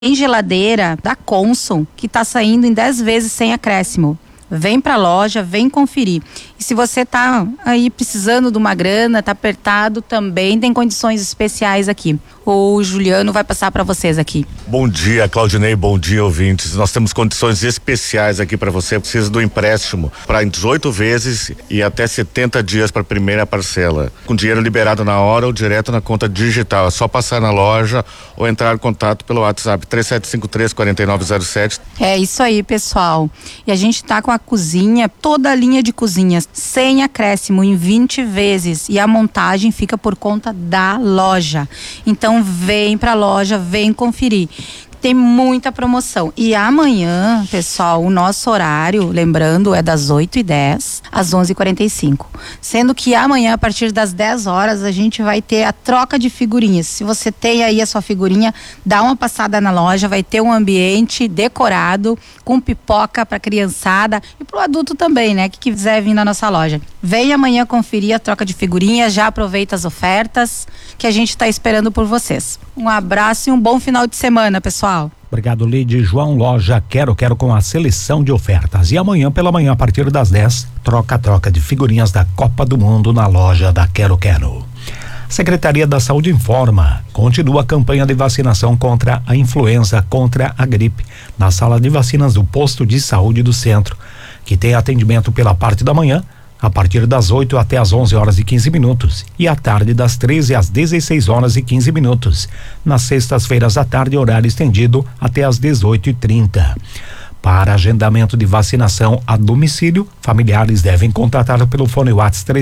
Tem geladeira da Consul que está saindo em 10 vezes sem acréscimo. Vem pra loja, vem conferir. E se você tá aí precisando de uma grana, tá apertado, também tem condições especiais aqui. O Juliano vai passar para vocês aqui. Bom dia, Claudinei, bom dia, ouvintes. Nós temos condições especiais aqui para você. Precisa do empréstimo para 18 vezes e até 70 dias para a primeira parcela. Com dinheiro liberado na hora ou direto na conta digital. É só passar na loja ou entrar em contato pelo WhatsApp 3753-4907. É isso aí, pessoal. E a gente tá com a cozinha, toda a linha de cozinhas, sem acréscimo, em 20 vezes. E a montagem fica por conta da loja. Então vem pra loja, vem conferir. Tem muita promoção. E amanhã, pessoal, o nosso horário, lembrando, é das 8h10 às 11h45. Sendo que amanhã, a partir das 10 horas, a gente vai ter a troca de figurinhas. Se você tem aí a sua figurinha, dá uma passada na loja, vai ter um ambiente decorado, com pipoca pra criançada e pro adulto também, né? Que quiser vir na nossa loja. Vem amanhã conferir a troca de figurinhas, já aproveita as ofertas que a gente tá esperando por vocês. Um abraço e um bom final de semana, pessoal. Obrigado, Lide. João Loja Quero com a seleção de ofertas. E amanhã pela manhã, a partir das 10, troca de figurinhas da Copa do Mundo na loja da Quero. Secretaria da Saúde informa, continua a campanha de vacinação contra a influenza, contra a gripe, na sala de vacinas do posto de saúde do centro, que tem atendimento pela parte da manhã, a partir das 8 até as 11h15 e à tarde das 13 às 16h15. Nas sextas-feiras à tarde, horário estendido até às 18h30. Para agendamento de vacinação a domicílio, familiares devem contatar pelo fone WhatsApp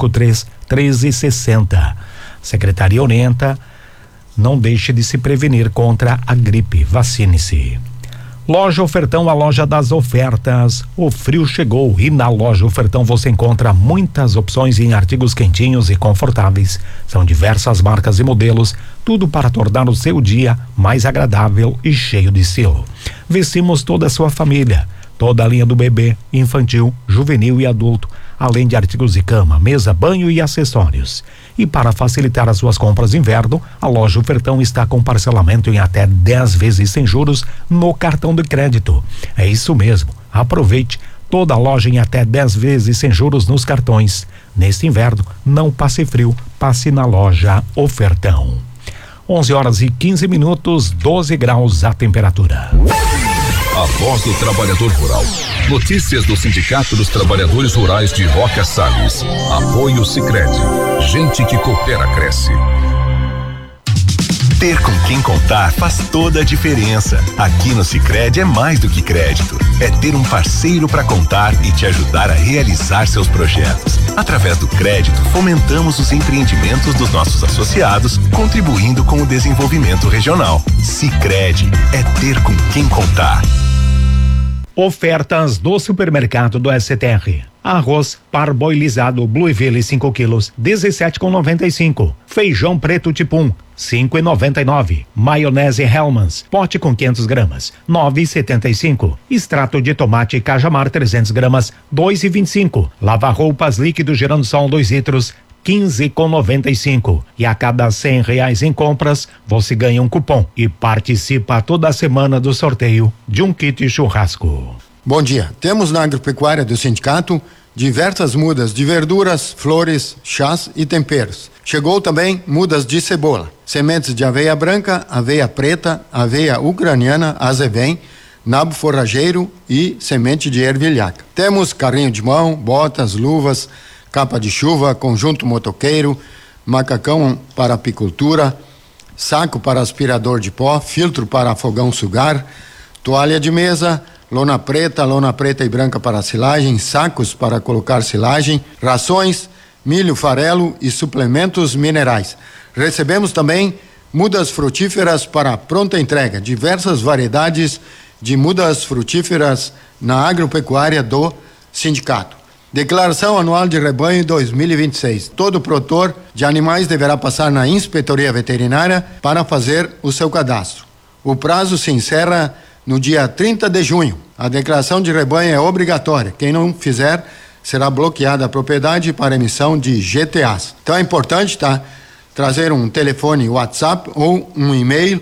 3753-1360. Secretaria orienta, não deixe de se prevenir contra a gripe, vacine-se. Loja Ofertão, a loja das ofertas. O frio chegou e na Loja Ofertão você encontra muitas opções em artigos quentinhos e confortáveis. São diversas marcas e modelos, tudo para tornar o seu dia mais agradável e cheio de estilo. Vestimos toda a sua família, toda a linha do bebê, infantil, juvenil e adulto, além de artigos de cama, mesa, banho e acessórios. E para facilitar as suas compras de inverno, a Loja Ofertão está com parcelamento em até 10 vezes sem juros no cartão de crédito. É isso mesmo, aproveite toda a loja em até 10 vezes sem juros nos cartões. Neste inverno, não passe frio, passe na Loja Ofertão. 11h15, 12 graus a temperatura. A voz do trabalhador rural. Notícias do Sindicato dos Trabalhadores Rurais de Roca Salles. Apoio Sicredi. Gente que coopera, cresce. Ter com quem contar faz toda a diferença. Aqui no Sicredi é mais do que crédito. É ter um parceiro para contar e te ajudar a realizar seus projetos. Através do crédito, fomentamos os empreendimentos dos nossos associados, contribuindo com o desenvolvimento regional. Sicredi é ter com quem contar. Ofertas do supermercado do STR. Arroz parboilizado Blueville 5 quilos, 17,95. Feijão preto tipo 1, 5,99. Maionese Hellmann's, pote com 500 gramas, 9,75. Extrato de tomate Cajamar 300 gramas, 2,25. Lava-roupas líquido Giransol 2 litros, 15,95. E a cada R$100 em compras, você ganha um cupom e participa toda semana do sorteio de um kit churrasco. Bom dia. Temos na agropecuária do sindicato diversas mudas de verduras, flores, chás e temperos. Chegou também mudas de cebola, sementes de aveia branca, aveia preta, aveia ucraniana, azevém, nabo forrageiro e semente de ervilhaca. Temos carrinho de mão, botas, luvas, capa de chuva, conjunto motoqueiro, macacão para apicultura, saco para aspirador de pó, filtro para fogão sugar, toalha de mesa, lona preta e branca para silagem, sacos para colocar silagem, rações, milho, farelo e suplementos minerais. Recebemos também mudas frutíferas para pronta entrega, diversas variedades de mudas frutíferas na agropecuária do sindicato. Declaração anual de rebanho 2026. Todo produtor de animais deverá passar na inspetoria veterinária para fazer o seu cadastro. O prazo se encerra no dia 30 de junho. A declaração de rebanho é obrigatória. Quem não fizer, será bloqueada a propriedade para emissão de GTAs. Então é importante, trazer um telefone WhatsApp ou um e-mail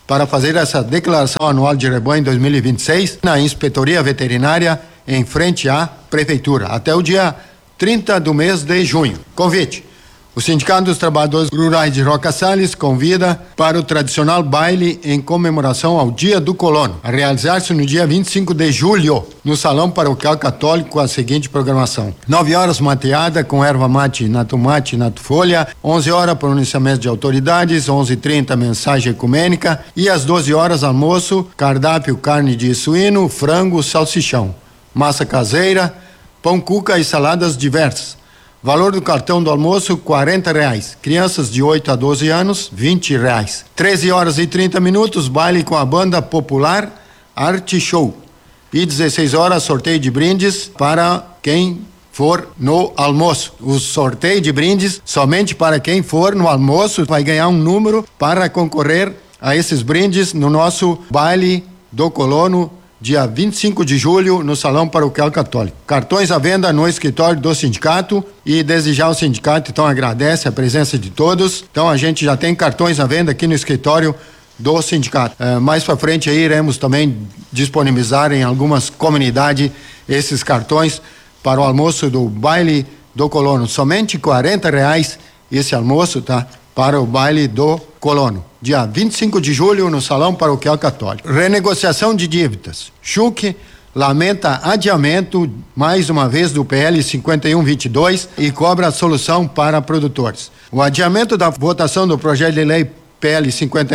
para fazer essa declaração anual de rebanho em 2026 na Inspetoria Veterinária em frente à Prefeitura, até o dia 30 do mês de junho. Convite. O Sindicato dos Trabalhadores Rurais de Roca Salles convida para o tradicional baile em comemoração ao Dia do Colono, a realizar-se no dia 25 de julho, no Salão Paroquial Católico, com a seguinte programação: 9 horas mateada com erva mate, nato folha, 11 horas pronunciamento de autoridades, 11h30 mensagem ecumênica e às 12 horas almoço, cardápio carne de suíno, frango, salsichão, massa caseira, pão cuca e saladas diversas. Valor do cartão do almoço, R$40. Crianças de 8 a 12 anos, R$20. 13 horas e 30 minutos, baile com a banda popular Arte Show. E 16 horas, sorteio de brindes para quem for no almoço. O sorteio de brindes, somente para quem for no almoço, vai ganhar um número para concorrer a esses brindes no nosso baile do Colono, dia 25 de julho, no Salão Paroquial Católico. Cartões à venda no escritório do sindicato, e desde já o sindicato então agradece a presença de todos. Então a gente já tem cartões à venda aqui no escritório do sindicato. Mais para frente aí iremos também disponibilizar em algumas comunidades esses cartões para o almoço do baile do Colono. Somente R$40 esse almoço, tá? Para o baile do Colono, dia 25 de julho, no Salão Paroquial Católico. Renegociação de dívidas. Chuc lamenta adiamento, mais uma vez, do PL 5122 e cobra a solução para produtores. O adiamento da votação do projeto de lei PL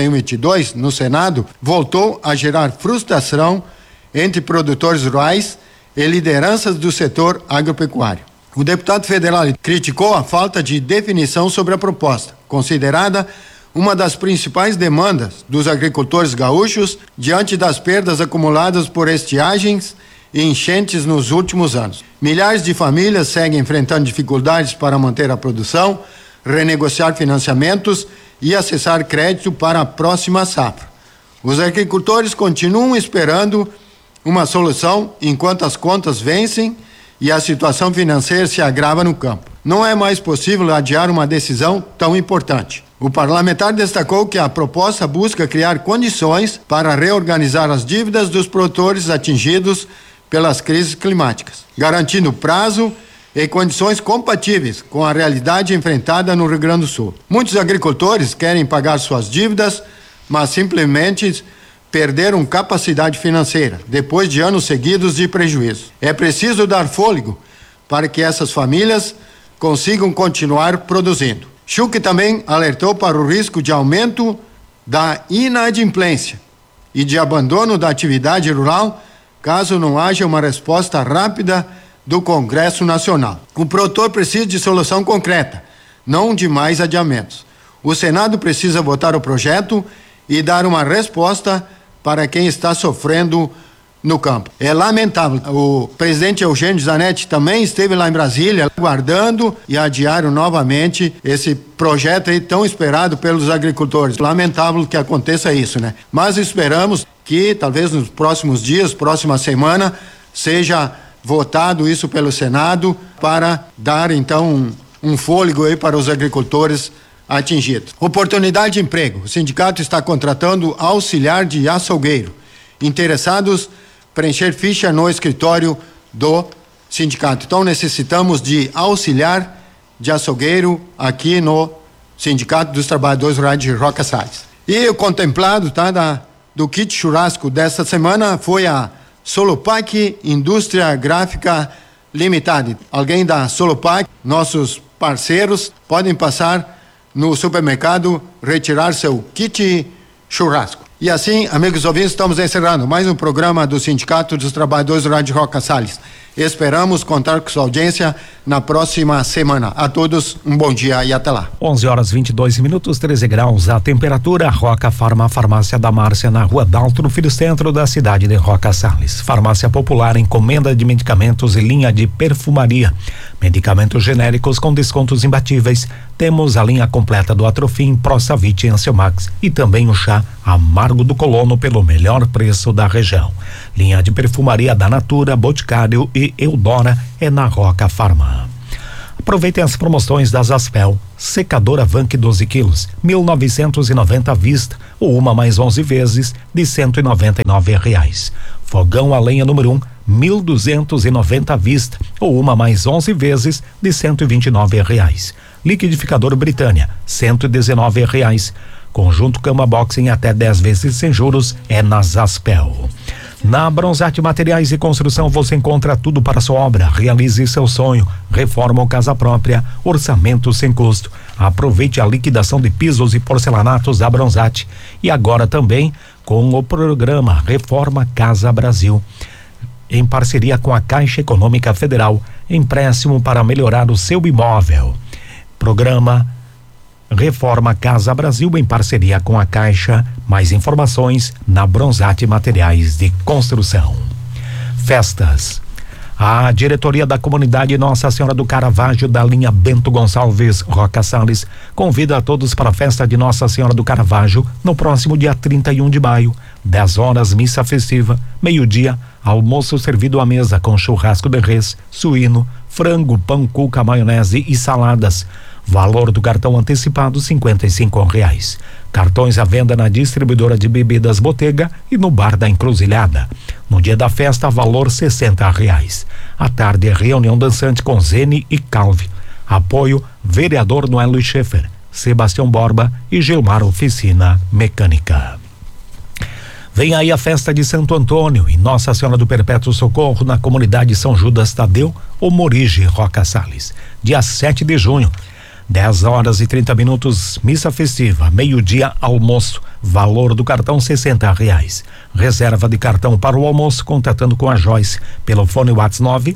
5122 no Senado voltou a gerar frustração entre produtores rurais e lideranças do setor agropecuário. O deputado federal criticou a falta de definição sobre a proposta, considerada uma das principais demandas dos agricultores gaúchos diante das perdas acumuladas por estiagens e enchentes nos últimos anos. Milhares de famílias seguem enfrentando dificuldades para manter a produção, renegociar financiamentos e acessar crédito para a próxima safra. Os agricultores continuam esperando uma solução enquanto as contas vencem e a situação financeira se agrava no campo. Não é mais possível adiar uma decisão tão importante. O parlamentar destacou que a proposta busca criar condições para reorganizar as dívidas dos produtores atingidos pelas crises climáticas, garantindo prazo e condições compatíveis com a realidade enfrentada no Rio Grande do Sul. Muitos agricultores querem pagar suas dívidas, mas simplesmente perderam capacidade financeira, depois de anos seguidos de prejuízo. É preciso dar fôlego para que essas famílias consigam continuar produzindo. Chuc também alertou para o risco de aumento da inadimplência e de abandono da atividade rural, caso não haja uma resposta rápida do Congresso Nacional. O produtor precisa de solução concreta, não de mais adiamentos. O Senado precisa votar o projeto e dar uma resposta para quem está sofrendo no campo. É lamentável. O presidente Eugênio Zanetti também esteve lá em Brasília, aguardando e adiaram novamente esse projeto aí tão esperado pelos agricultores. Lamentável que aconteça isso, né? Mas esperamos que talvez nos próximos dias, próxima semana, seja votado isso pelo Senado para dar então um fôlego aí para os agricultores atingidos. Oportunidade de emprego. O sindicato está contratando auxiliar de açougueiro. Interessados, preencher ficha no escritório do sindicato. Então necessitamos de auxiliar de açougueiro aqui no Sindicato dos Trabalhadores Rurais de Roca Salles. E o contemplado, tá, do kit churrasco desta semana foi a Solopac Indústria Gráfica Limitada. Alguém da Solopac, nossos parceiros, podem passar no supermercado retirar seu kit churrasco. E assim, amigos ouvintes, estamos encerrando mais um programa do Sindicato dos Trabalhadores Rurais de Roca Salles. Esperamos contar com sua audiência na próxima semana. A todos, um bom dia e até lá. 11h22, 13 graus a temperatura. Roca Farma, farmácia da Márcia, na Rua Daltro, Filho, centro da cidade de Roca Salles. Farmácia popular, encomenda de medicamentos e linha de perfumaria. Medicamentos genéricos com descontos imbatíveis. Temos a linha completa do Atrofim, Prostavit e Anselmax e também o chá Amargo do Colono pelo melhor preço da região. Linha de perfumaria da Natura, Boticário e Eudora é na Roca Farma. Aproveitem as promoções das Aspel. Secadora Vank 12 quilos, 1.990 à vista, ou uma mais 11 vezes de R$199. Fogão a lenha número 1, 1.290 à vista, ou uma mais 11 vezes de R$129. Liquidificador Britânia, R$119. Conjunto Cama Box em até 10 vezes sem juros é na Zaspel. Na Bronzate Materiais e Construção você encontra tudo para sua obra. Realize seu sonho, reforma ou casa própria, orçamento sem custo. Aproveite a liquidação de pisos e porcelanatos da Bronzate. E agora também com o programa Reforma Casa Brasil, em parceria com a Caixa Econômica Federal, empréstimo para melhorar o seu imóvel. Programa Reforma Casa Brasil em parceria com a Caixa. Mais informações na Bronzate Materiais de Construção. Festas. A diretoria da comunidade Nossa Senhora do Caravaggio da linha Bento Gonçalves Roca Salles convida a todos para a festa de Nossa Senhora do Caravaggio no próximo dia 31 de maio, 10 horas missa festiva, meio-dia almoço servido à mesa com churrasco de res, suíno, frango, pão, cuca, maionese e saladas. Valor do cartão antecipado R$55. Cartões à venda na distribuidora de bebidas Botega e no bar da Encruzilhada. No dia da festa, valor R$60. À tarde, reunião dançante com Zene e Calvi. Apoio vereador Noelo Schaefer, Sebastião Borba e Gilmar Oficina Mecânica. Vem aí a festa de Santo Antônio e Nossa Senhora do Perpétuo Socorro na comunidade São Judas Tadeu, Omorige Roca Salles. Dia 7 de junho. 10 horas e 30 minutos, missa festiva, meio-dia, almoço, valor do cartão R$60. Reserva de cartão para o almoço, contatando com a Joyce, pelo fone WhatsApp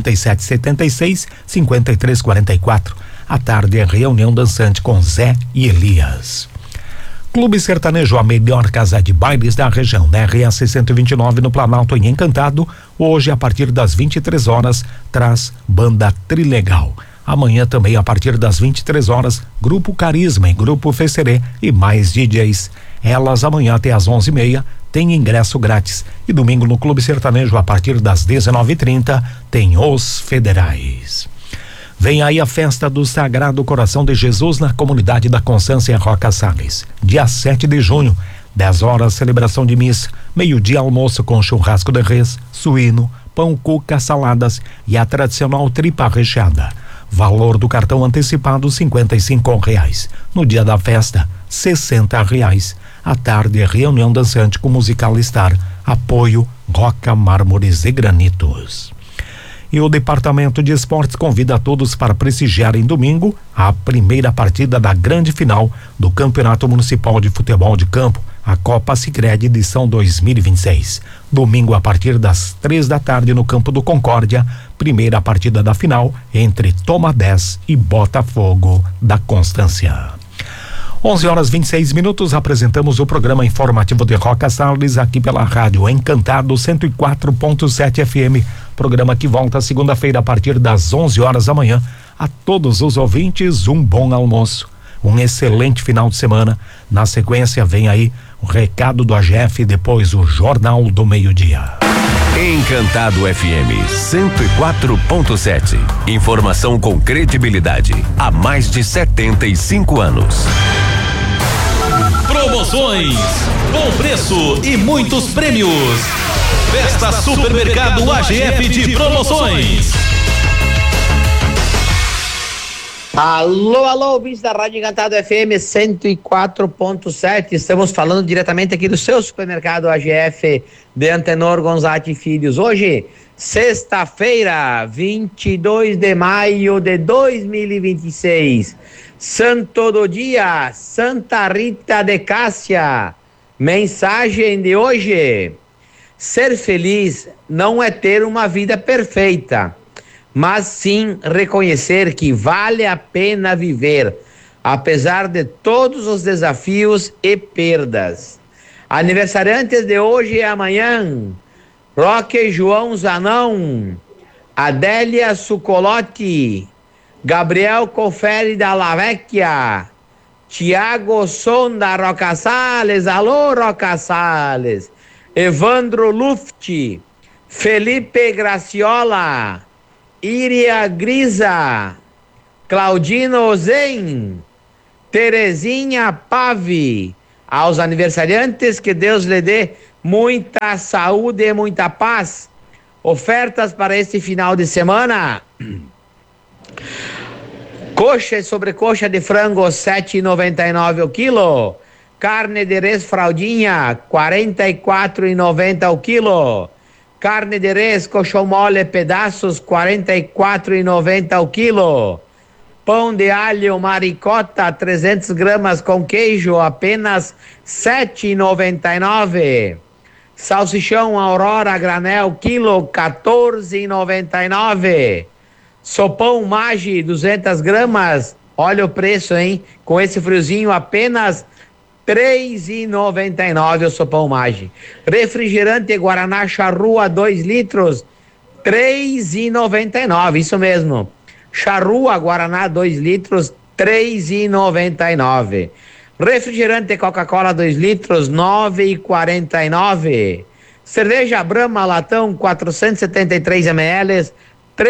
99776-5344. À tarde, reunião dançante com Zé e Elias. Clube Sertanejo, a melhor casa de bailes da região, na RS 129 no Planalto em Encantado, hoje a partir das 23 horas, traz banda Trilegal. Amanhã também a partir das 23 horas, Grupo Carisma e Grupo Fecerê e mais DJs. Elas amanhã até às 11h30 tem ingresso grátis. E domingo no Clube Sertanejo a partir das 19h30 tem os Federais. Vem aí a festa do Sagrado Coração de Jesus na comunidade da Constância Roca Salles. Dia 7 de junho, 10 horas, celebração de missa, meio-dia almoço com churrasco de res, suíno, pão, cuca, saladas e a tradicional tripa recheada. Valor do cartão antecipado R$55. No dia da festa, R$60. À tarde, reunião dançante com musical Star. Apoio Roca Mármores e Granitos. E o Departamento de Esportes convida a todos para prestigiar em domingo a primeira partida da grande final do Campeonato Municipal de Futebol de Campo, a Copa Sicredi edição 2026. Domingo a partir das 3 da tarde no campo do Concórdia, primeira partida da final entre Toma 10 e Botafogo da Constância. 11 horas 26 minutos, apresentamos o programa informativo de Roca Salles aqui pela Rádio Encantado 104.7 FM. Programa que volta segunda-feira a partir das 11 horas da manhã. A todos os ouvintes, um bom almoço, um excelente final de semana. Na sequência vem aí o recado do AGF e depois o Jornal do Meio-Dia. Encantado FM 104.7. Informação com credibilidade há mais de 75 anos. Promoções, bom preço e muitos prêmios. Festa Supermercado AGF de promoções. Alô, alô, ouvintes da Rádio Encantado FM 104.7. Estamos falando diretamente aqui do seu supermercado AGF de Antenor Gonzatti Filhos. Hoje, sexta-feira, 22 de maio de 2026. Santo do dia, Santa Rita de Cássia. Mensagem de hoje: ser feliz não é ter uma vida perfeita, mas sim reconhecer que vale a pena viver, apesar de todos os desafios e perdas. Aniversariantes de hoje e amanhã: Roque João Zanão, Adélia Sucolotti, Gabriel Confere da Lavecchia, Tiago Sonda Roca Salles, alô Roca Salles, Evandro Luft, Felipe Graciola, Iria Grisa, Claudino Zen, Terezinha Pave. Aos aniversariantes, que Deus lhe dê muita saúde e muita paz. Ofertas para este final de semana: coxa e sobrecoxa de frango, R$ 7,99 o quilo. Carne de res fraldinha, R$ 44,90 o quilo. Carne de res coxão mole pedaços, R$ 44,90 o quilo. Pão de alho maricota, 300 gramas com queijo, apenas R$ 7,99. Salsichão Aurora granel, quilo, R$ 14,99. Sopão Maggi, 200 gramas, olha o preço, hein? Com esse friozinho, apenas R$ 3,99 o sopão Maggi. Refrigerante Guaraná Charrua, 2 litros, R$ 3,99, isso mesmo. Charrua Guaraná 2 litros, R$ 3,99. Refrigerante Coca-Cola 2 litros, R$ 9,49. Cerveja Brahma latão 473 ml, R$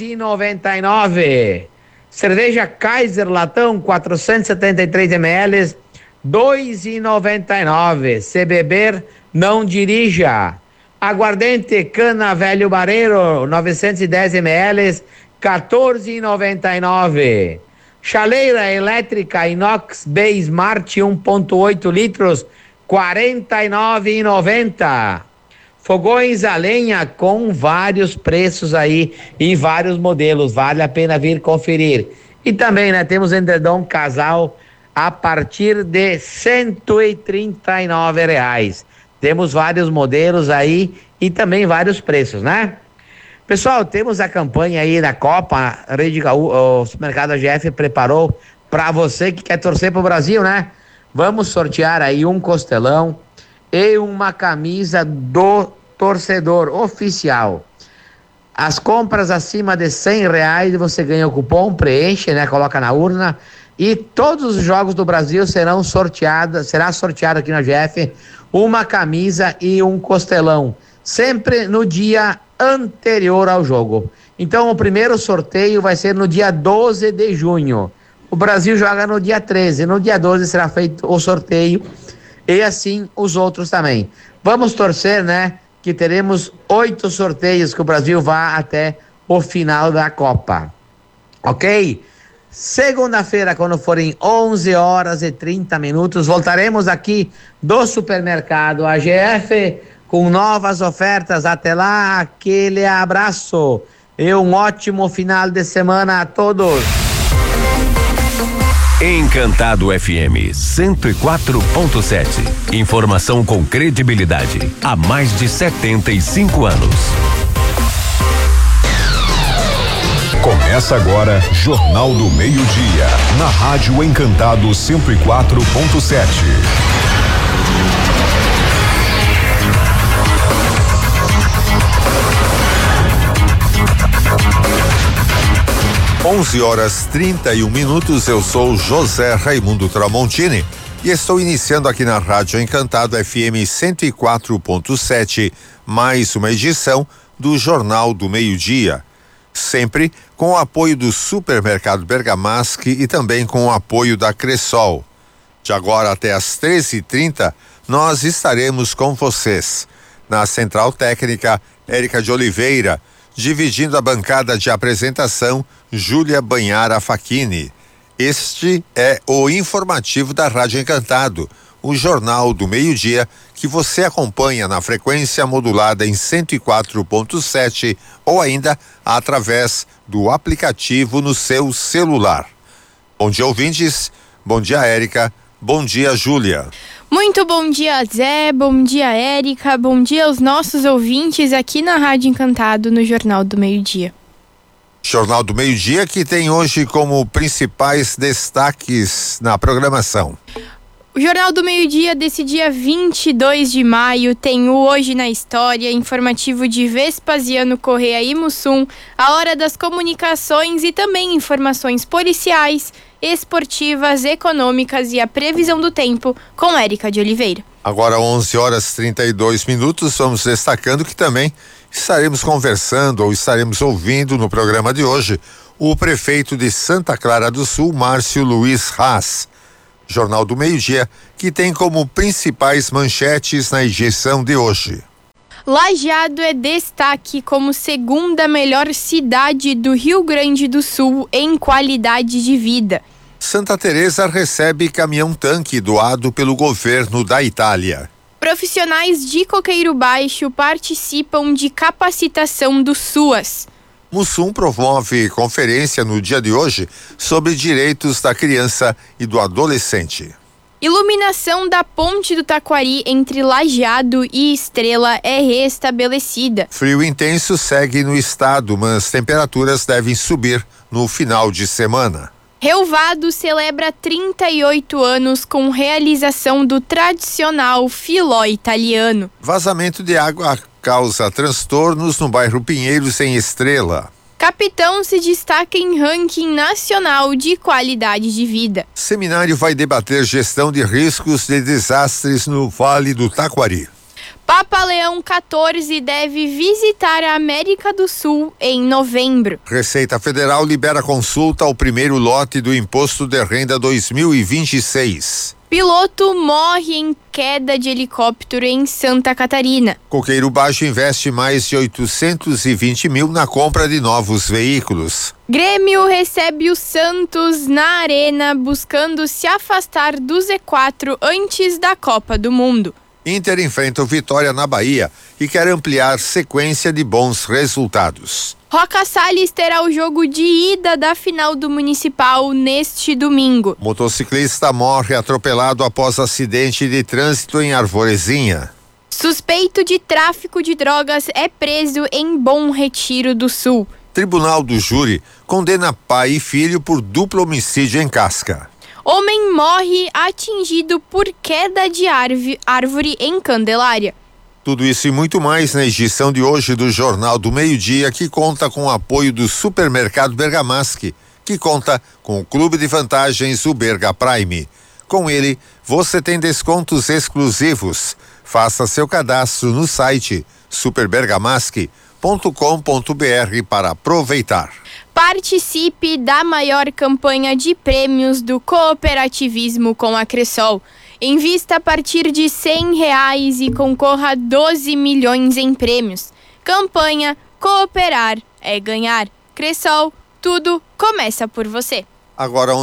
3,99. Cerveja Kaiser latão 473 ml, R$ 2,99. Se beber, não dirija. Aguardente Cana Velho Barreiro 910 ml, R$ 14,99. Chaleira elétrica inox B Smart 1.8 litros, R$ 49,90. Fogões a lenha com vários preços aí e vários modelos, vale a pena vir conferir. E também, né, temos edredom casal a partir de R$ 139. Temos vários modelos aí e também vários preços, né? Pessoal, temos a campanha aí da Copa, o Supermercado AGF preparou para você que quer torcer pro Brasil, né? Vamos sortear aí um costelão e uma camisa do torcedor oficial. As compras acima de R$100 você ganha o cupom, preenche, né? Coloca na urna e todos os jogos do Brasil será sorteado aqui na AGF uma camisa e um costelão, sempre no dia anterior ao jogo. Então o primeiro sorteio vai ser no dia 12 de junho. O Brasil joga no dia 13, no dia 12 será feito o sorteio e assim os outros também. Vamos torcer, né, que teremos 8 sorteios, que o Brasil vá até o final da Copa. Ok? Segunda-feira, quando forem 11h30, voltaremos aqui do Supermercado AGF com novas ofertas. Até lá, aquele abraço e um ótimo final de semana a todos. Encantado FM 104.7. Informação com credibilidade há mais de 75 anos. Começa agora Jornal do Meio-Dia, na Rádio Encantado 104.7. 11h31. Eu sou José Raimundo Tramontini e estou iniciando aqui na Rádio Encantado FM 104.7 mais uma edição do Jornal do Meio-Dia, sempre com o apoio do Supermercado Bergamasque e também com o apoio da Cressol. De agora até às 13h30 nós estaremos com vocês. Na Central Técnica, Érica de Oliveira, dividindo a bancada de apresentação, Júlia Banhara Facchini. Este é o informativo da Rádio Encantado, o Jornal do Meio-Dia, que você acompanha na frequência modulada em 104.7 ou ainda através do aplicativo no seu celular. Bom dia, ouvintes. Bom dia, Érica. Bom dia, Júlia. Muito bom dia, Zé. Bom dia, Érica. Bom dia aos nossos ouvintes aqui na Rádio Encantado, no Jornal do Meio-Dia. Jornal do Meio-Dia, que tem hoje como principais destaques na programação. O Jornal do Meio-Dia desse dia 22 de maio tem o Hoje na História, informativo de Vespasiano Correia e Mussum, a Hora das Comunicações e também informações policiais esportivas, econômicas e a previsão do tempo com Érica de Oliveira. Agora 11h32, vamos destacando que também estaremos conversando ou estaremos ouvindo no programa de hoje o prefeito de Santa Clara do Sul, Márcio Luiz Haas. Jornal do Meio-Dia, que tem como principais manchetes na edição de hoje. Lajeado é destaque como segunda melhor cidade do Rio Grande do Sul em qualidade de vida. Santa Teresa recebe caminhão-tanque doado pelo governo da Itália. Profissionais de Coqueiro Baixo participam de capacitação do SUAS. Mussum promove conferência no dia de hoje sobre direitos da criança e do adolescente. Iluminação da ponte do Taquari entre Lajeado e Estrela é restabelecida. Frio intenso segue no estado, mas temperaturas devem subir no final de semana. Relvado celebra 38 anos com realização do tradicional filó italiano. Vazamento de água causa transtornos no bairro Pinheiros, em Estrela. Capitão se destaca em ranking nacional de qualidade de vida. Seminário vai debater gestão de riscos de desastres no Vale do Taquari. Papa Leão XIV deve visitar a América do Sul em novembro. Receita Federal libera consulta ao primeiro lote do Imposto de Renda 2026. Piloto morre em queda de helicóptero em Santa Catarina. Coqueiro Baixo investe mais de 820 mil na compra de novos veículos. Grêmio recebe o Santos na Arena, buscando se afastar do Z4 antes da Copa do Mundo. Inter enfrenta o Vitória na Bahia e quer ampliar sequência de bons resultados. Roca Salles terá o jogo de ida da final do Municipal neste domingo. Motociclista morre atropelado após acidente de trânsito em Arvorezinha. Suspeito de tráfico de drogas é preso em Bom Retiro do Sul. Tribunal do Júri condena pai e filho por duplo homicídio em Casca. Homem morre atingido por queda de árvore em Candelária. Tudo isso e muito mais na edição de hoje do Jornal do Meio-Dia, que conta com o apoio do Supermercado Bergamasque, que conta com o Clube de Vantagens Uberga Prime. Com ele, você tem descontos exclusivos. Faça seu cadastro no site superbergamasque.com.br para aproveitar. Participe da maior campanha de prêmios do cooperativismo com a Cressol. Invista a partir de R$100 e concorra a 12 milhões em prêmios. Campanha Cooperar é Ganhar. Cressol, tudo começa por você. Agora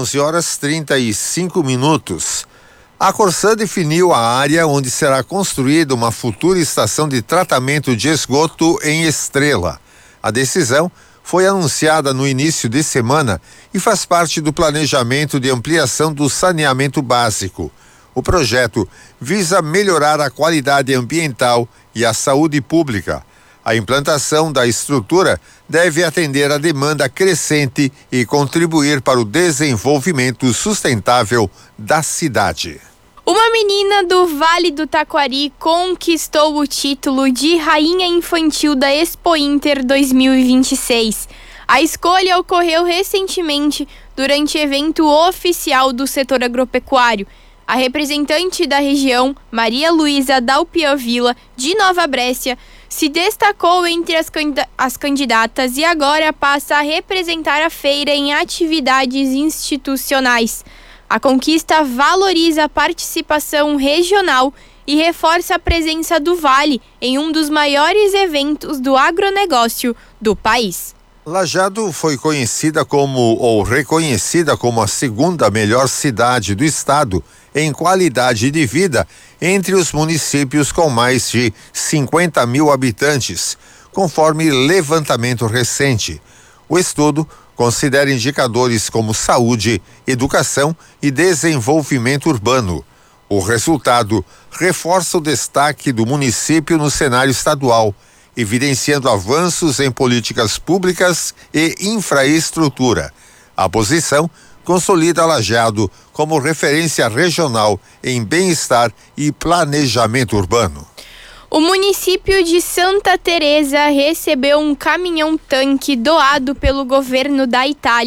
11h35. A Corsã definiu a área onde será construída uma futura estação de tratamento de esgoto em Estrela. A decisão foi anunciada no início de semana e faz parte do planejamento de ampliação do saneamento básico. O projeto visa melhorar a qualidade ambiental e a saúde pública. A implantação da estrutura deve atender à demanda crescente e contribuir para o desenvolvimento sustentável da cidade. Uma menina do Vale do Taquari conquistou o título de Rainha Infantil da Expo Inter 2026. A escolha ocorreu recentemente durante evento oficial do setor agropecuário. A representante da região, Maria Luísa Dalpiavila, de Nova Brécia, se destacou entre as candidatas e agora passa a representar a feira em atividades institucionais. A conquista valoriza a participação regional e reforça a presença do Vale em um dos maiores eventos do agronegócio do país. Lajeado foi reconhecida como a segunda melhor cidade do estado em qualidade de vida entre os municípios com mais de 50 mil habitantes, conforme levantamento recente. O estudo considera indicadores como saúde, educação e desenvolvimento urbano. O resultado reforça o destaque do município no cenário estadual, evidenciando avanços em políticas públicas e infraestrutura. A posição consolida Lajeado como referência regional em bem-estar e planejamento urbano. O município de Santa Teresa recebeu um caminhão-tanque doado pelo governo da Itália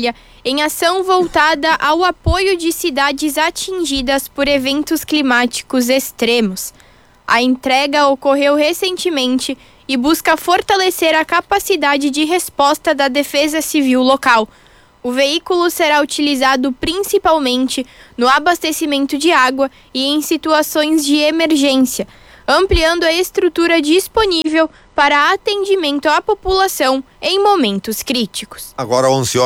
em ação voltada ao apoio de cidades atingidas por eventos climáticos extremos. A entrega ocorreu recentemente e busca fortalecer a capacidade de resposta da Defesa Civil local. O veículo será utilizado principalmente no abastecimento de água e em situações de emergência, ampliando a estrutura disponível para atendimento à população em momentos críticos. Agora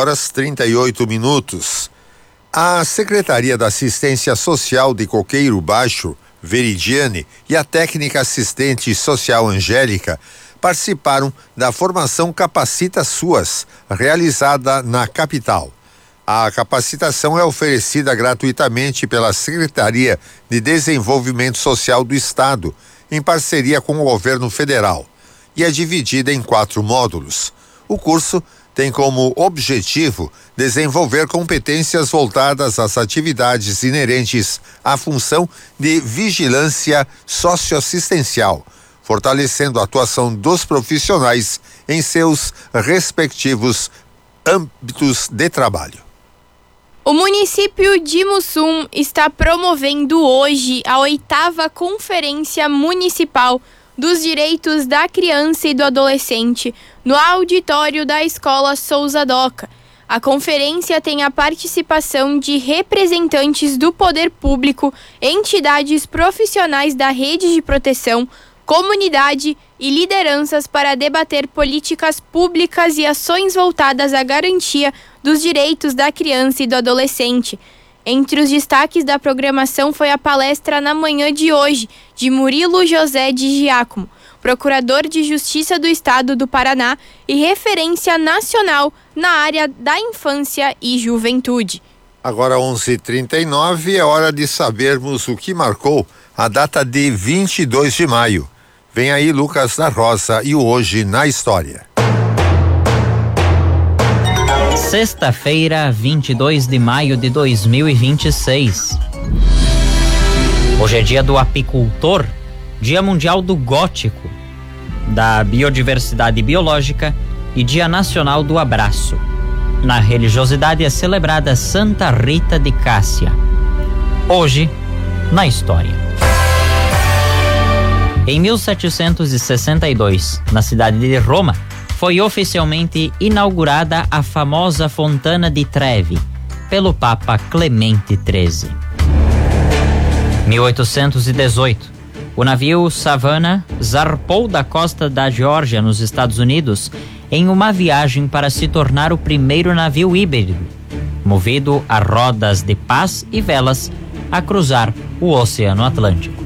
11h38. A Secretaria da Assistência Social de Coqueiro Baixo, Veridiane, e a técnica assistente social Angélica participaram da formação Capacita SUAS, realizada na capital. A capacitação é oferecida gratuitamente pela Secretaria de Desenvolvimento Social do Estado, em parceria com o governo federal, e é dividida em 4 módulos. O curso tem como objetivo desenvolver competências voltadas às atividades inerentes à função de vigilância socioassistencial, fortalecendo a atuação dos profissionais em seus respectivos âmbitos de trabalho. O município de Mussum está promovendo hoje a 8ª Conferência Municipal dos Direitos da Criança e do Adolescente no auditório da Escola Souza Doca. A conferência tem a participação de representantes do poder público, entidades profissionais da rede de proteção, comunidade e lideranças para debater políticas públicas e ações voltadas à garantia dos direitos da criança e do adolescente. Entre os destaques da programação foi a palestra na manhã de hoje de Murilo José de Giacomo, procurador de Justiça do Estado do Paraná e referência nacional na área da infância e juventude. Agora 11h39, é hora de sabermos o que marcou a data de 22 de maio. Vem aí Lucas da Rosa e o Hoje na História. Sexta-feira, 22 de maio de 2026. Hoje é dia do apicultor, Dia Mundial do Gótico, da Biodiversidade Biológica e Dia Nacional do Abraço. Na religiosidade é celebrada Santa Rita de Cássia. Hoje, na história. Em 1762, na cidade de Roma, foi oficialmente inaugurada a famosa Fontana di Trevi, pelo Papa Clemente XIII. 1818, o navio Savannah zarpou da costa da Geórgia, nos Estados Unidos, em uma viagem para se tornar o primeiro navio híbrido, movido a rodas de pás e velas, a cruzar o Oceano Atlântico.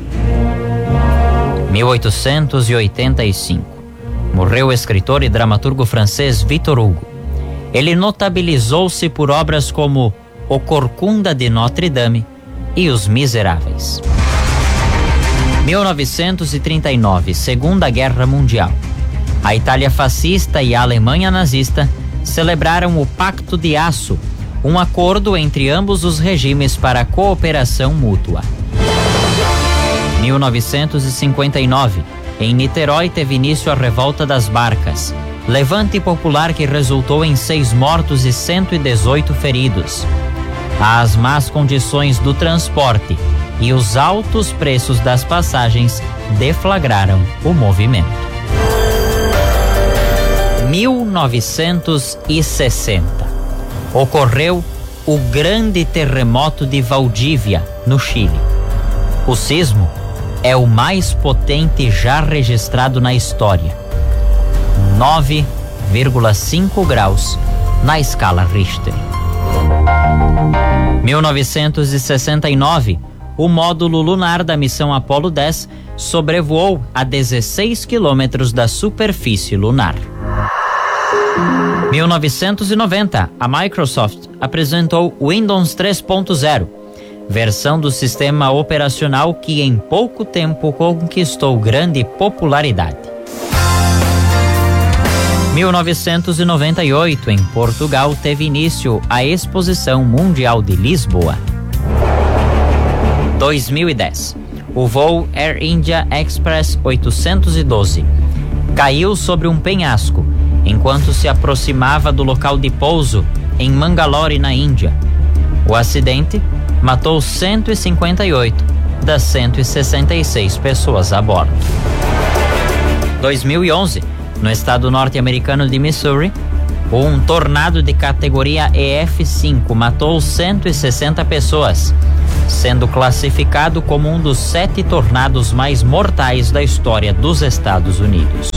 1885. Morreu o escritor e dramaturgo francês Victor Hugo. Ele notabilizou-se por obras como O Corcunda de Notre Dame e Os Miseráveis. 1939, Segunda Guerra Mundial. A Itália fascista e a Alemanha nazista celebraram o Pacto de Aço, um acordo entre ambos os regimes para a cooperação mútua. 1959, em Niterói teve início a Revolta das Barcas, levante popular que resultou em 6 mortos e 118 feridos. As más condições do transporte e os altos preços das passagens deflagraram o movimento. 1960, ocorreu o grande terremoto de Valdívia, no Chile. O sismo é o mais potente já registrado na história. 9,5 graus na escala Richter. 1969, o módulo lunar da missão Apollo 10 sobrevoou a 16 quilômetros da superfície lunar. 1990, a Microsoft apresentou o Windows 3.0, versão do sistema operacional que em pouco tempo conquistou grande popularidade. 1998, em Portugal, teve início a Exposição Mundial de Lisboa. 2010, o voo Air India Express 812 caiu sobre um penhasco enquanto se aproximava do local de pouso em Mangalore, na Índia. O acidente matou 158 das 166 pessoas a bordo. 2011, no estado norte-americano de Missouri, um tornado de categoria EF5 matou 160 pessoas, sendo classificado como um dos 7 tornados mais mortais da história dos Estados Unidos.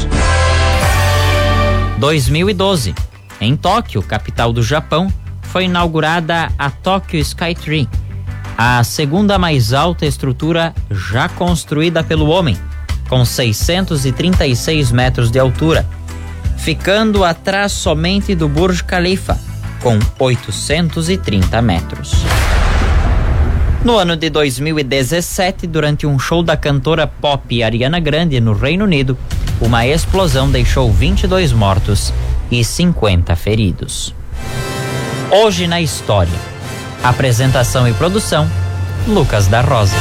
2012, em Tóquio, capital do Japão, foi inaugurada a Tokyo Skytree, a segunda mais alta estrutura já construída pelo homem, com 636 metros de altura, ficando atrás somente do Burj Khalifa, com 830 metros. No ano de 2017, durante um show da cantora pop Ariana Grande no Reino Unido, uma explosão deixou 22 mortos e 50 feridos. Hoje na História. Apresentação e produção, Lucas da Rosa.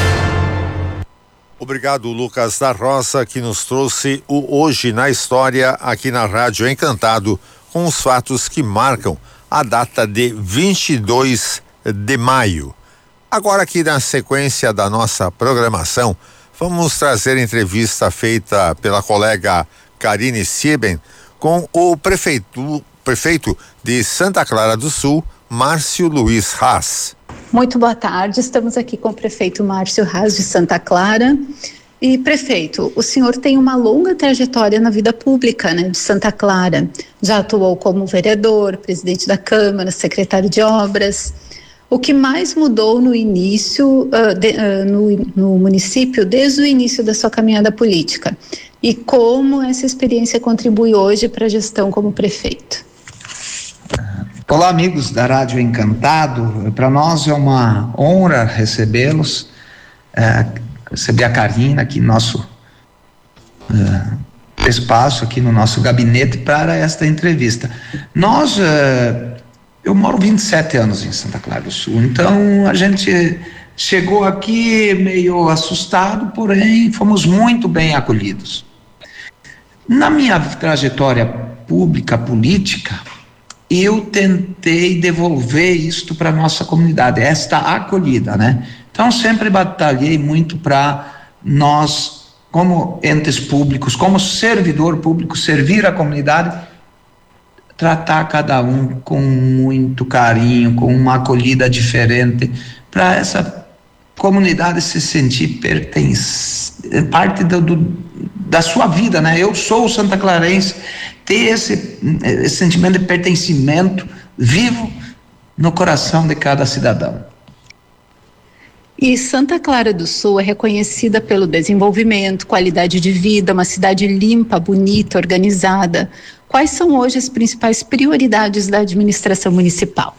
Obrigado, Lucas da Rosa, que nos trouxe o Hoje na História aqui na Rádio Encantado, com os fatos que marcam a data de 22 de maio. Agora, aqui na sequência da nossa programação, vamos trazer entrevista feita pela colega Karine Sieben com o prefeito de Santa Clara do Sul, Márcio Luiz Haas. Muito boa tarde, estamos aqui com o prefeito Márcio Haas de Santa Clara. E prefeito, o senhor tem uma longa trajetória na vida pública, né, de Santa Clara. Já atuou como vereador, presidente da Câmara, secretário de Obras. O que mais mudou no início, no município, desde o início da sua caminhada política? E como essa experiência contribui hoje para a gestão como prefeito? Olá, amigos da Rádio Encantado. Para nós é uma honra recebê-los, receber a Karina aqui no nosso espaço, aqui no nosso gabinete para esta entrevista. Eu moro 27 anos em Santa Clara do Sul, então a gente chegou aqui meio assustado, porém fomos muito bem acolhidos. Na minha trajetória pública, política, eu tentei devolver isto para a nossa comunidade, esta acolhida, né? Então sempre batalhei muito para nós, como entes públicos, como servidor público, servir a comunidade, tratar cada um com muito carinho, com uma acolhida diferente, para essa comunidade se sentir parte da sua vida, né? Eu sou santaclarense, ter esse sentimento de pertencimento vivo no coração de cada cidadão. E Santa Clara do Sul é reconhecida pelo desenvolvimento, qualidade de vida, uma cidade limpa, bonita, organizada. Quais são hoje as principais prioridades da administração municipal?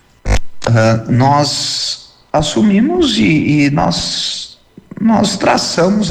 Nós assumimos e nós traçamos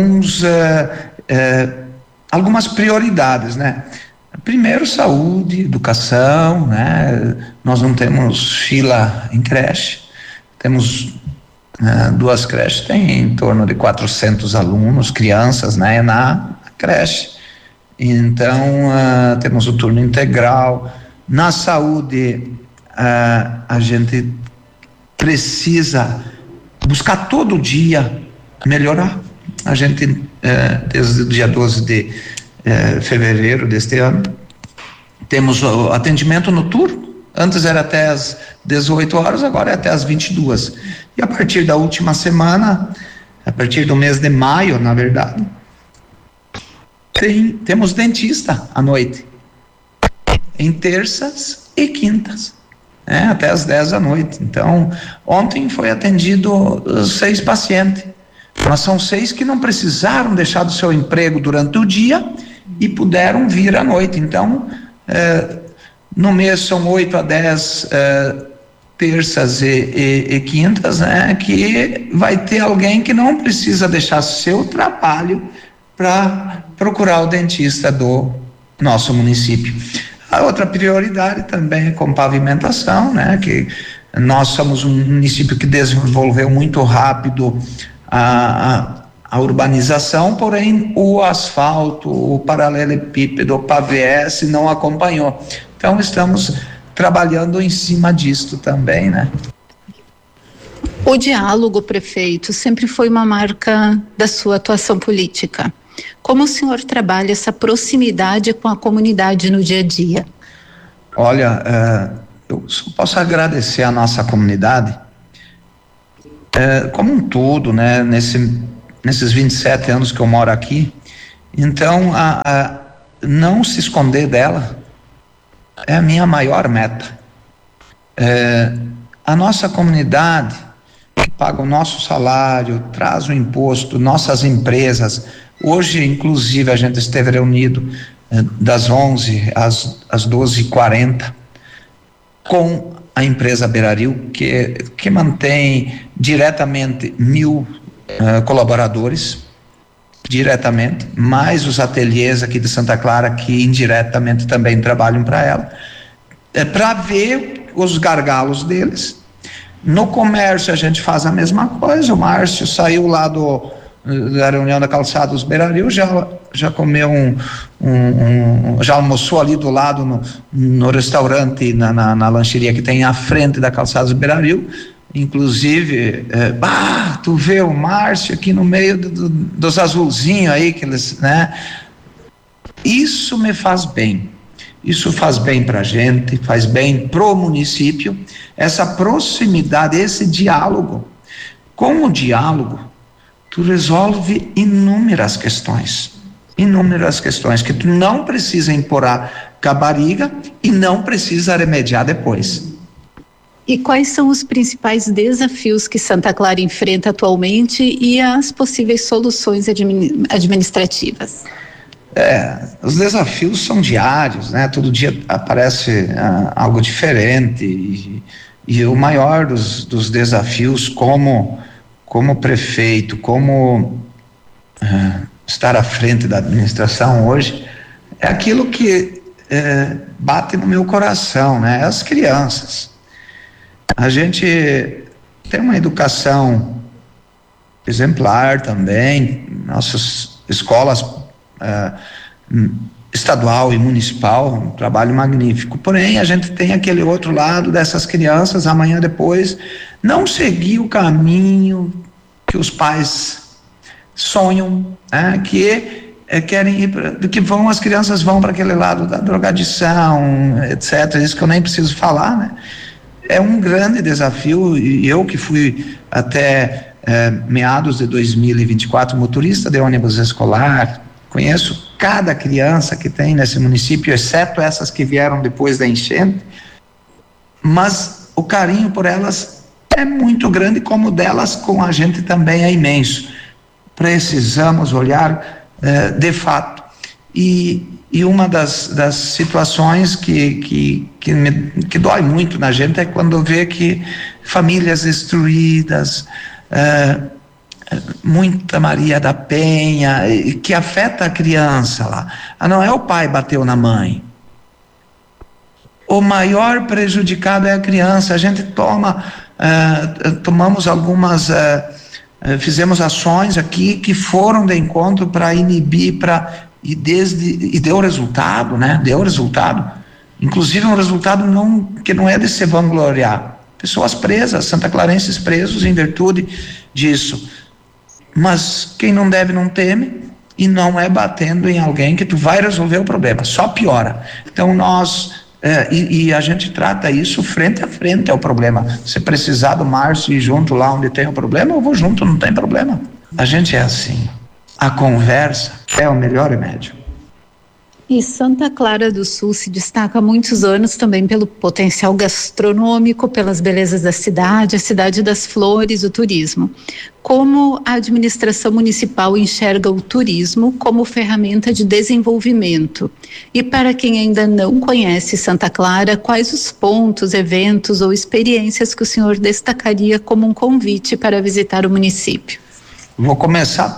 algumas prioridades, né? Primeiro, saúde, educação, né? Nós não temos fila em creche, temos 2 creches, tem em torno de 400 alunos, crianças, né, na creche. Então, temos o turno integral. Na saúde, a gente precisa buscar todo dia melhorar. A gente, desde o dia 12 de fevereiro deste ano, temos o atendimento noturno. Antes era até às 18 horas, agora é até às 22. E a partir da última semana, a partir do mês de maio, na verdade, temos dentista à noite, em terças e quintas, até às 10 da noite. Então, ontem foi atendido 6 pacientes, mas são 6 que não precisaram deixar do seu emprego durante o dia e puderam vir à noite. Então, no mês são 8 a 10 terças e quintas, né, que vai ter alguém que não precisa deixar seu trabalho para procurar o dentista do nosso município. A outra prioridade também é com pavimentação, né, que nós somos um município que desenvolveu muito rápido a urbanização, porém o asfalto, o paralelepípedo, o pavés não acompanhou. Então estamos trabalhando em cima disto também, né? O diálogo, prefeito, sempre foi uma marca da sua atuação política. Como o senhor trabalha essa proximidade com a comunidade no dia a dia? Olha, eu só posso agradecer a nossa comunidade como um todo, né? Nesses 27 anos que eu moro aqui. Então, não se esconder dela é a minha maior meta. A nossa comunidade que paga o nosso salário, traz o imposto, nossas empresas. Hoje, inclusive, a gente esteve reunido das 11 às 12h40 com a empresa Beira-Rio, que mantém diretamente 1.000 colaboradores, diretamente, mais os ateliês aqui de Santa Clara, que indiretamente também trabalham para ela, para ver os gargalos deles. No comércio a gente faz a mesma coisa. O Márcio saiu lá da reunião da Calçados Beira-Rio, já comeu já almoçou ali do lado no restaurante, na lancheria que tem à frente da Calçados Beira-Rio. Inclusive, tu vê o Márcio aqui no meio dos azulzinhos aí, que eles, né? Isso me faz bem. Isso faz bem para a gente, faz bem pro município, essa proximidade, esse diálogo. Com o diálogo, tu resolve inúmeras questões que tu não precisa empurrar com a barriga e não precisa remediar depois. E quais são os principais desafios que Santa Clara enfrenta atualmente e as possíveis soluções administrativas? Os desafios são diários, né? Todo dia aparece algo diferente e o maior dos desafios como prefeito, como estar à frente da administração hoje, é aquilo que bate no meu coração, né? As crianças. A gente tem uma educação exemplar também, nossas escolas estadual e municipal, um trabalho magnífico. Porém, a gente tem aquele outro lado dessas crianças, amanhã depois, não seguir o caminho que os pais sonham, né? Que querem ir as crianças vão para aquele lado da drogadição, etc. Isso que eu nem preciso falar, né? É um grande desafio, e eu que fui até meados de 2024 motorista de ônibus escolar, conheço cada criança que tem nesse município, exceto essas que vieram depois da enchente, mas o carinho por elas é muito grande, como delas com a gente também é imenso. Precisamos olhar de fato, e uma das situações que dói muito na gente é quando vê que famílias destruídas, muita Maria da Penha, que afeta a criança lá. Não é o pai bateu na mãe. O maior prejudicado é a criança. A gente tomamos algumas, fizemos ações aqui que foram de encontro para inibir, e deu resultado, né? Deu resultado. Inclusive um resultado que não é de se vangloriar. Pessoas presas, santaclarenses presos em virtude disso. Mas quem não deve não teme, e não é batendo em alguém que tu vai resolver o problema, só piora. Então a gente trata isso frente a frente ao problema. Se precisar do Márcio ir junto lá onde tem o problema, eu vou junto, não tem problema. A gente é assim. A conversa é o melhor remédio. E Santa Clara do Sul se destaca há muitos anos também pelo potencial gastronômico, pelas belezas da cidade, a cidade das flores, o turismo. Como a administração municipal enxerga o turismo como ferramenta de desenvolvimento? E para quem ainda não conhece Santa Clara, quais os pontos, eventos ou experiências que o senhor destacaria como um convite para visitar o município? Vou começar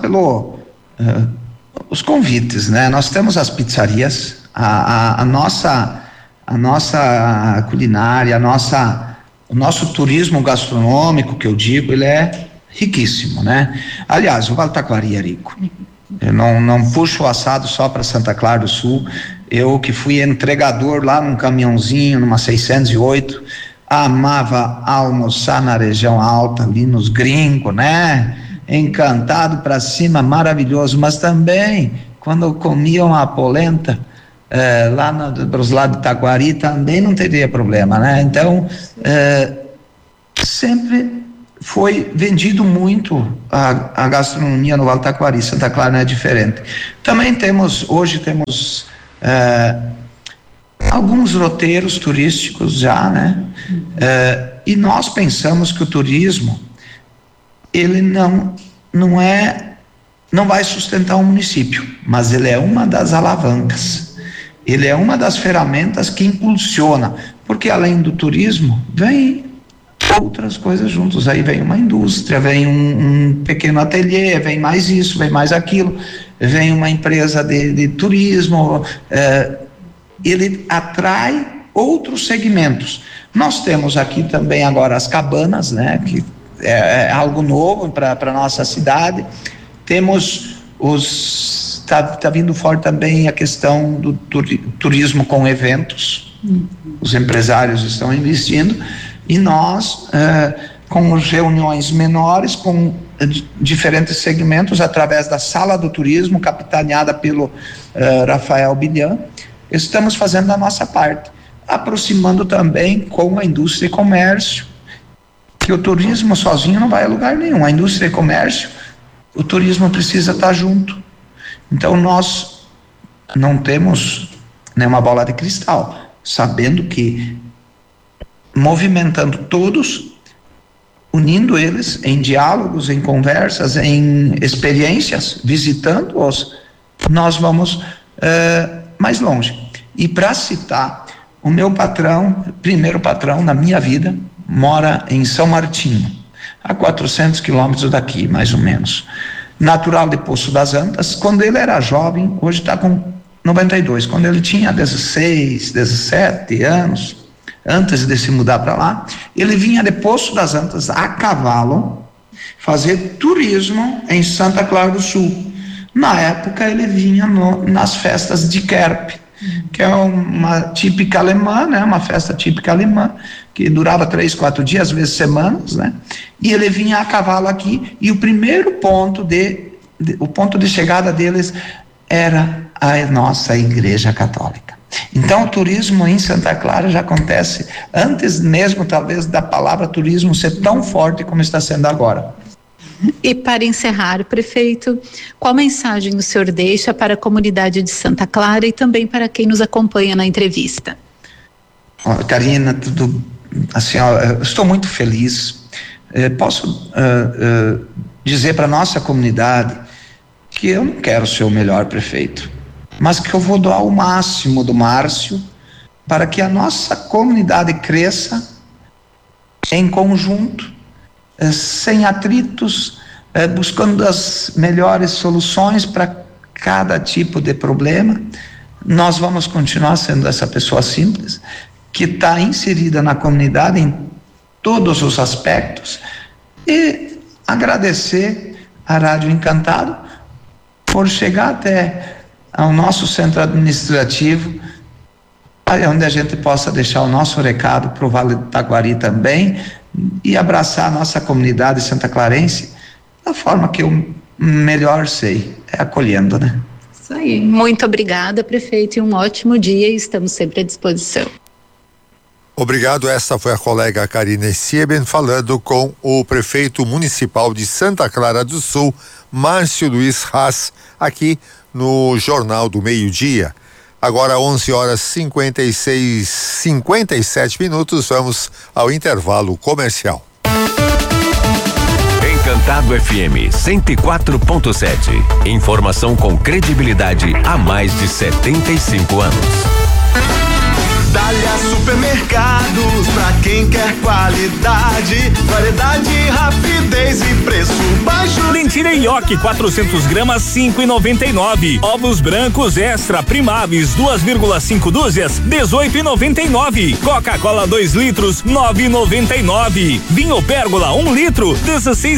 os convites, né? Nós temos as pizzarias, a nossa culinária, o nosso turismo gastronômico, que eu digo, ele é riquíssimo, né? Aliás, o Vale do Taquari é rico. Eu não puxo o assado só para Santa Clara do Sul. Eu que fui entregador lá num caminhãozinho, numa 608, amava almoçar na região alta, ali nos gringos, né? Encantado pra cima, maravilhoso, mas também quando eu comia uma polenta lá pros lados de Taquari, também não teria problema, né? Então, sempre foi vendido muito a gastronomia no Vale do Taquari. Santa Clara não é diferente. Também hoje temos alguns roteiros turísticos já, né? E nós pensamos que o turismo, ele não vai sustentar o município, mas ele é uma das alavancas, ele é uma das ferramentas que impulsiona, porque além do turismo, vem outras coisas juntos, aí vem uma indústria, vem um pequeno ateliê, vem mais isso, vem mais aquilo, vem uma empresa de turismo, ele atrai outros segmentos. Nós temos aqui também agora as cabanas, né, que é algo novo para a nossa cidade. Temos tá vindo forte também a questão do turismo com eventos. Os empresários estão investindo e nós com reuniões menores com diferentes segmentos através da Sala do Turismo, capitaneada pelo Rafael Bilhan, estamos fazendo a nossa parte, aproximando também com a indústria e comércio, que o turismo sozinho não vai a lugar nenhum. A indústria e comércio, o turismo precisa estar junto. Então nós não temos nenhuma bola de cristal, sabendo que movimentando todos, unindo eles em diálogos, em conversas, em experiências, visitando-os, nós vamos mais longe. E para citar, o meu patrão, primeiro patrão na minha vida, mora em São Martinho, a 400 quilômetros daqui, mais ou menos. Natural de Poço das Antas. Quando ele era jovem, hoje está com 92, quando ele tinha 16, 17 anos, antes de se mudar para lá, ele vinha de Poço das Antas a cavalo fazer turismo em Santa Clara do Sul. Na época ele vinha nas festas de Kerp, que é uma típica alemã, né? Uma festa típica alemã, que durava 3, 4 dias, às vezes semanas, né? E ele vinha a cavalo aqui, e o primeiro ponto o ponto de chegada deles era a nossa Igreja Católica. Então o turismo em Santa Clara já acontece antes mesmo, talvez, da palavra turismo ser tão forte como está sendo agora. E para encerrar, prefeito, qual mensagem o senhor deixa para a comunidade de Santa Clara e também para quem nos acompanha na entrevista? Karina, tudo assim, eu estou muito feliz. Posso dizer para a nossa comunidade que eu não quero ser o melhor prefeito, mas que eu vou doar o máximo do Márcio para que a nossa comunidade cresça em conjunto, sem atritos, buscando as melhores soluções para cada tipo de problema. Nós vamos continuar sendo essa pessoa simples, que está inserida na comunidade em todos os aspectos, e agradecer à Rádio Encantado por chegar até ao nosso centro administrativo, onde a gente possa deixar o nosso recado para o Vale do Taquari também, e abraçar a nossa comunidade santaclarense da forma que eu melhor sei, acolhendo, né? Isso aí. Muito obrigada, prefeito, e um ótimo dia, e estamos sempre à disposição. Obrigado. Essa foi a colega Karine Sieben falando com o prefeito municipal de Santa Clara do Sul, Márcio Luiz Haas, aqui no Jornal do Meio-Dia. Agora 11h57 minutos, vamos ao intervalo comercial. Encantado FM 104.7. Informação com credibilidade há mais de 75 anos. Dália Supermercados, pra quem quer qualidade, variedade, rapidez e preço baixo. Lentilha Ioki 400 gramas 5,99. Ovos brancos extra primáveis 2,5 dúzias 18,99. Coca-Cola 2 litros 9,99. Vinho Pérgola 1 litro 16